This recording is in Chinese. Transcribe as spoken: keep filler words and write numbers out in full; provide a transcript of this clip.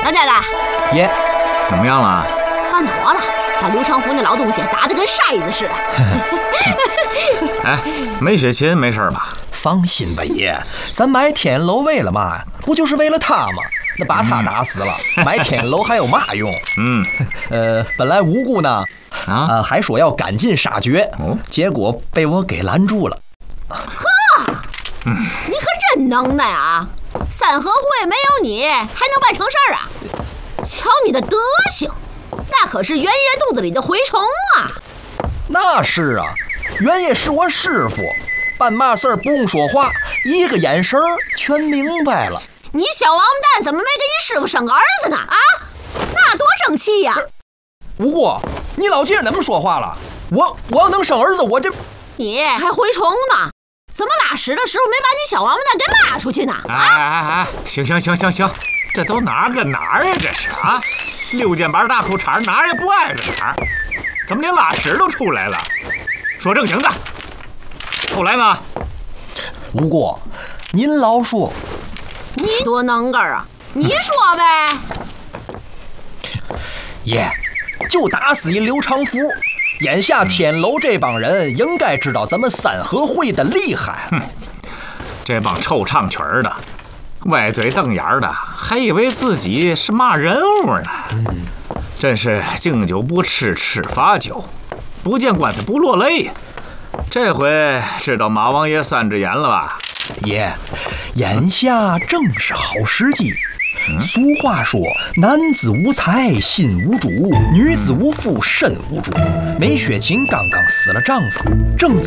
杨家的爷， 怎么样了？ 办妥了，把刘长福那老东西打得跟筛子似的。 哎，梅雪琴没事吧？ 放心吧，爷，咱买天楼为了嘛呀？不就是为了他吗？那把他打死了，嗯、买天楼还有嘛用？ 嗯， 呃，本来无辜呢，啊、呃，还说要赶尽杀绝，哦、结果被我给拦住了。 呵，嗯，你可真能耐啊！三合会没有你还能办成事儿啊？瞧你的德行，那可是袁爷肚子里的蛔虫啊！ 那是啊，袁爷是我师傅，办嘛事儿不用说话，一个眼神儿全明白了。 你小王八蛋怎么没给你师傅生个儿子呢？啊，那多争气呀！ 吴过，你老姐怎么说话了？我我要能生儿子，我这你还蛔虫呢？怎么拉屎的时候没把你小王八蛋给拉出去呢？ 啊！哎哎哎，行行行行行，这都哪儿跟哪儿呀？这是啊，六件板大裤衩哪儿也不挨着哪儿，怎么连拉屎都出来了？说正经的，后来呢？ 吴过，您老说。 你多能干啊！你说呗。 爷，就打死一刘长福。眼下天楼这帮人应该知道咱们三合会的厉害。 哼，这帮臭唱曲儿的，歪嘴瞪眼的，还以为自己是嘛人物呢。嗯，真是敬酒不吃吃罚酒，不见棺材不落泪。这回知道马王爷三只眼了吧？ 爷，眼下正是好时机。嗯、俗话说，男子无才心无主，女子无妇身无主。梅雪琴刚刚死了丈夫，正在